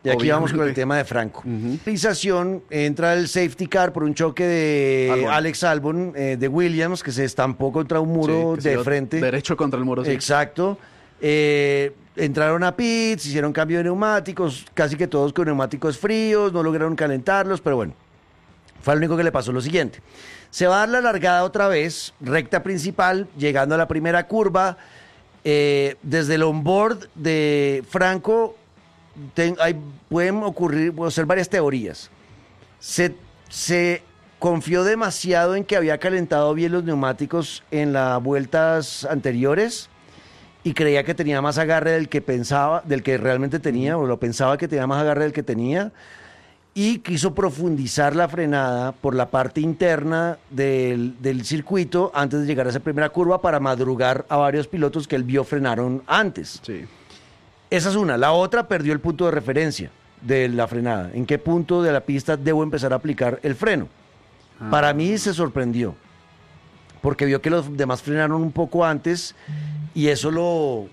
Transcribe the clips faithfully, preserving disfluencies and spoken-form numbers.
Y aquí vamos con el tema de Franco. Uh-huh. Penalización, entra el safety car por un choque de Albon. Alex Albon eh, de Williams, que se estampó contra un muro sí, de frente. Derecho contra el muro, sí. Exacto. Eh, entraron a pits, hicieron cambio de neumáticos, casi que todos con neumáticos fríos, no lograron calentarlos, pero bueno, fue lo único que le pasó. Lo siguiente, se va a dar la largada otra vez, recta principal, llegando a la primera curva, eh, desde el onboard de Franco, ten, hay, pueden ocurrir, pueden ser varias teorías. Se, se confió demasiado en que había calentado bien los neumáticos en las vueltas anteriores, y creía que tenía más agarre del que pensaba, del que realmente tenía, o lo pensaba que tenía más agarre del que tenía, y quiso profundizar la frenada por la parte interna del, del circuito antes de llegar a esa primera curva para madrugar a varios pilotos que él vio frenaron antes. Sí. Esa es una. La otra, perdió el punto de referencia de la frenada. ¿En qué punto de la pista debo empezar a aplicar el freno? Ah. Para mí se sorprendió, porque vio que los demás frenaron un poco antes. Y eso lo,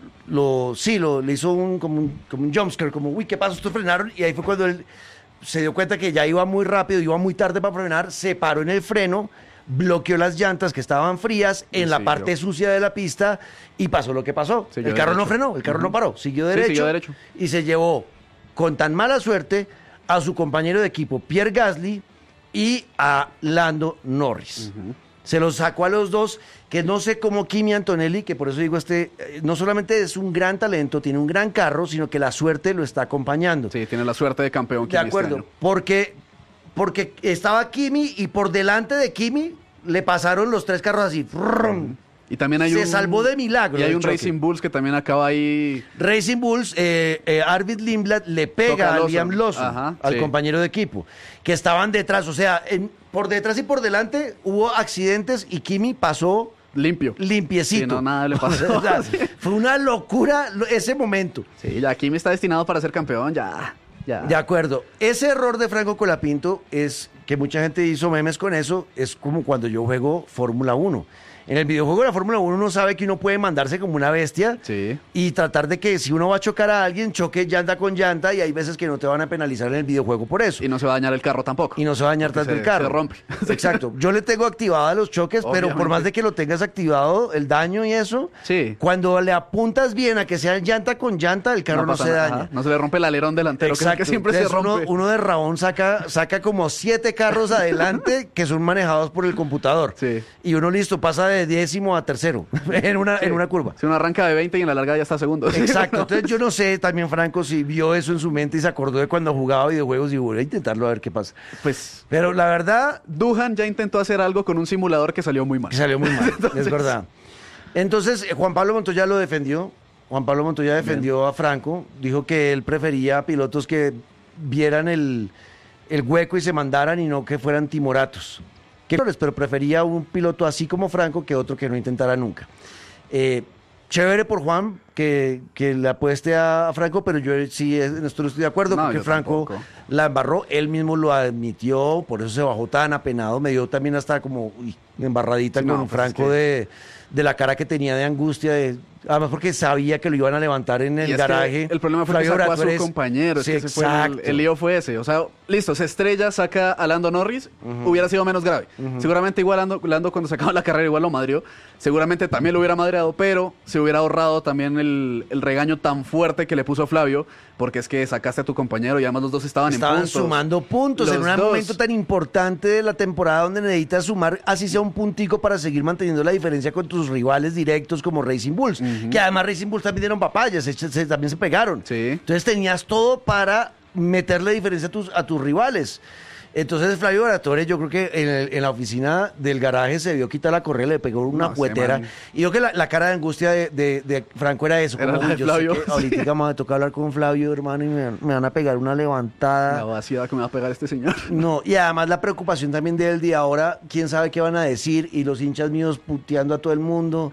lo sí, lo, le hizo un, como un, como un jumpscare, como, uy, ¿qué pasó? Estos frenaron, y ahí fue cuando él se dio cuenta que ya iba muy rápido, iba muy tarde para frenar, se paró en el freno, bloqueó las llantas que estaban frías en sí, la parte yo. sucia de la pista, y pasó lo que pasó. Siguió el carro derecho. no frenó, el carro uh-huh. no paró, siguió derecho, sí, siguió derecho, y se llevó con tan mala suerte a su compañero de equipo, Pierre Gasly, y a Lando Norris. Uh-huh. Se los sacó a los dos, que no sé cómo Kimi Antonelli, que por eso digo, este no solamente es un gran talento, tiene un gran carro, sino que la suerte lo está acompañando. Sí, tiene la suerte de campeón Kimi. De acuerdo, este porque, porque estaba Kimi y por delante de Kimi le pasaron los tres carros así. Uh-huh. Y también hay Se un, salvó de milagro. Y hay un choque. Racing Bulls que también acaba ahí. Racing Bulls, eh, eh, Arvid Lindblad le pega a Liam Lawson, Ajá, al sí. compañero de equipo, que estaban detrás, o sea, en, por detrás y por delante hubo accidentes y Kimi pasó limpio. Limpiecito. Sí, no, nada le pasó. O sea, fue una locura ese momento. Sí, ya Kimi está destinado para ser campeón, ya. Ya. De acuerdo. Ese error de Franco Colapinto es que mucha gente hizo memes con eso, es como cuando yo juego Fórmula uno. En el videojuego de la Fórmula uno uno sabe que uno puede mandarse como una bestia sí. y tratar de que si uno va a chocar a alguien, choque llanta con llanta, y hay veces que no te van a penalizar en el videojuego por eso. Y no se va a dañar el carro tampoco. Y no se va a dañar tanto se, el carro. Se rompe. Exacto. Yo le tengo activados los choques, Obviamente. pero por más de que lo tengas activado, el daño y eso, sí. cuando le apuntas bien a que sea llanta con llanta, el carro no, no se daña. Ajá. No se le rompe el alerón delantero, Exacto. que, es que siempre Entonces, se rompe. Uno, uno de Rabón saca, saca como siete carros adelante que son manejados por el computador. Sí. Y uno listo, pasa de décimo a tercero en una, sí. en una curva. Si uno arranca de veinte y en la larga ya está segundo. Exacto. Entonces yo no sé también, Franco, si vio eso en su mente y se acordó de cuando jugaba videojuegos y voy a intentarlo a ver qué pasa. Pues, pero la verdad, Duhan ya intentó hacer algo con un simulador que salió muy mal. Que salió muy mal, Entonces... es verdad. Entonces, Juan Pablo Montoya lo defendió. Juan Pablo Montoya defendió Bien. a Franco. Dijo que él prefería pilotos que vieran el, el hueco y se mandaran y no que fueran timoratos. Pero prefería un piloto así como Franco que otro que no intentara nunca. Eh, chévere por Juan que, que le apueste a, a Franco, pero yo sí en esto no estoy de acuerdo, no, porque Franco tampoco. la embarró, él mismo lo admitió, por eso se bajó tan apenado, me dio también hasta como uy, embarradita sí, con no, pues Franco es que... de, de la cara que tenía de angustia, de, además porque sabía que lo iban a levantar en el garaje. El problema fue Flavio que sacó Bratores, a su compañero, sí, es que ese fue el, el lío fue ese, o sea, listo, se estrella, saca a Lando Norris, uh-huh. hubiera sido menos grave. Uh-huh. Seguramente igual Lando, Lando cuando sacaba la carrera igual lo madrió, seguramente también lo hubiera madreado, pero se hubiera ahorrado también el, el regaño tan fuerte que le puso Flavio, porque es que sacaste a tu compañero y además los dos estaban, estaban en puntos. Estaban sumando puntos los en un dos. momento tan importante de la temporada donde necesitas sumar, así sea un puntico para seguir manteniendo la diferencia con tus rivales directos como Racing Bulls, uh-huh. que además Racing Bulls también dieron papayas, se, se, también se pegaron. Sí. Entonces tenías todo para meterle diferencia a tus, a tus rivales. Entonces Flavio Bratores, yo creo que en, el, en la oficina del garaje se vio quitar la correa, le pegó una no, puetera. Y yo que la, la cara de angustia de, de, de Franco era eso. Era como, de yo Flavio. sé que ahorita me toca hablar con Flavio, hermano, y me, me van a pegar una levantada. La vaciada que me va a pegar este señor. No, y además la preocupación también de él de ahora, quién sabe qué van a decir, y los hinchas míos puteando a todo el mundo.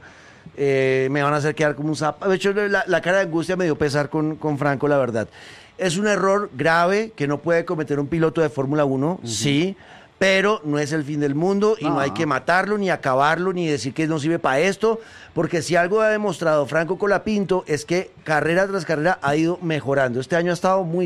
Eh, me van a hacer quedar como un zapato. De hecho, la, la cara de angustia me dio pesar con, con Franco, la verdad. Es un error grave que no puede cometer un piloto de Fórmula uno, uh-huh. sí, pero no es el fin del mundo y no. no hay que matarlo, ni acabarlo, ni decir que no sirve para esto, porque si algo ha demostrado Franco Colapinto es que carrera tras carrera ha ido mejorando. Este año ha estado muy